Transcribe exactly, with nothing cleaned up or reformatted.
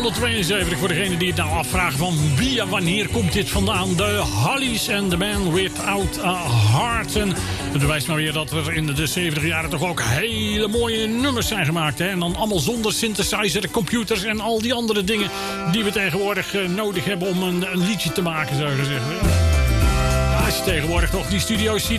negentienhonderdtweeënzeventig, voor degene die het nou afvragen van wie en wanneer komt dit vandaan. De Hollies and the Man Without a Heart. En het bewijst maar weer dat er in de zeventig jaren toch ook hele mooie nummers zijn gemaakt. Hè? En dan allemaal zonder synthesizer, computers en al die andere dingen die we tegenwoordig uh, nodig hebben om een, een liedje te maken, zou je zeggen. Ja, als je tegenwoordig toch die studio's ziet,